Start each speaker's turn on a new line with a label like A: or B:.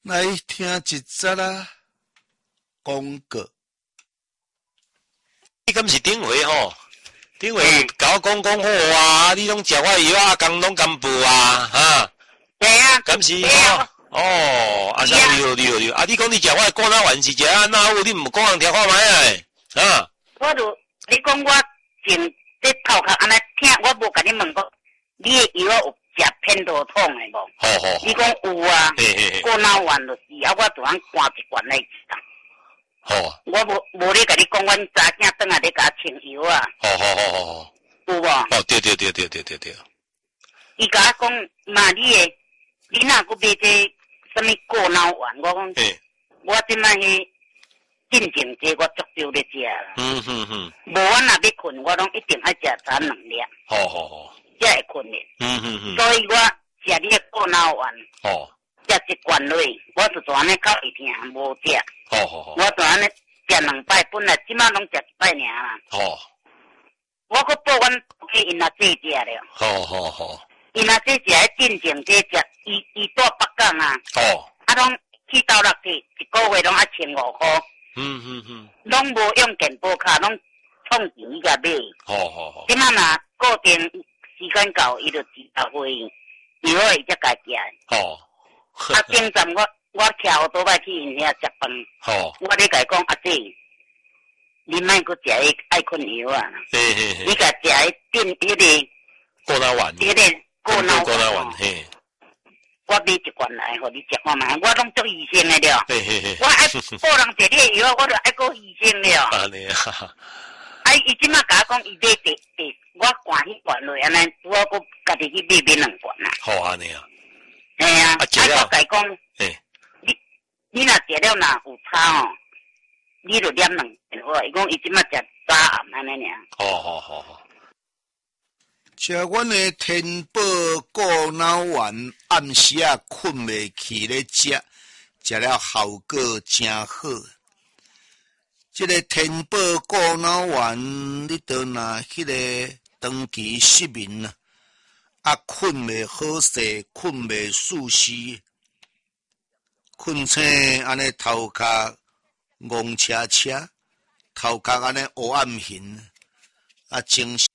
A: 来听一则啦，广告。
B: 你敢是顶回吼？顶回甲我讲好啊，你拢食我药啊，工拢甘补啊，哈？
C: 对啊，
B: 敢是吼？哦，啊啥你好，啊！你讲你食我过哪丸是食啊？哪好你毋讲人听看卖啊？啊？
C: 我就你讲我前这头壳安尼听，我无甲你问过，你的药有食偏头痛的无？
B: 好。
C: 你讲有啊，过脑丸就是，啊，我就通灌一罐来食。
B: 好。
C: 我无咧甲你讲，阮查囝转来咧甲穿药啊。
B: 好。
C: 有无？
B: 哦，对。
C: 伊甲我讲，妈，你若搁买这什么过脑丸？我讲，我即摆迄进前这我足少咧食啦。无我若要困，我拢一定爱食3、2粒。
B: 好。
C: 才会困咧。所以我食你的过脑丸。食一罐落，我就全安尼口会痛，无食。
B: 好。
C: 我就安尼食2摆，本来即摆拢食1摆尔啦。我搁报阮给因阿姐食了。
B: 好。
C: 因阿姐食迄进前这食，伊住北港啊。啊，拢去到落去一个月拢1500块。拢无用健保卡，拢创钱伊甲买。
B: 好。
C: 即摆若固定时间到，伊就自动回药伊才家寄来。啊，顶站我骑奥多摆去因遐食饭。我咧甲伊讲阿姐，你莫搁食迄爱困药啊。你甲食迄顶迄个
B: 过脑丸。
C: 迄个过脑
B: 丸。
C: 我买一罐来，互你食看卖。我拢足牺牲的了。我爱报人食你的药，我就爱搁牺牲了。
B: 安尼啊。
C: 啊，伊即马甲我讲，伊买我灌迄罐落，安尼我搁家己去买2罐啦。
B: 好安尼啊。
C: 嘿啊，我甲伊讲，你若食了若有差哦，你就啉2片好。伊讲伊即马食早暗安尼尔。
B: 好。
A: 食阮的天宝过脑丸，暗时啊困袂去咧食了效果真好。这个天宝过脑丸，你都拿迄个长期失眠啊，困袂好势，困袂舒适，困醒安尼头壳戆车，头壳安尼黑暗形，啊精神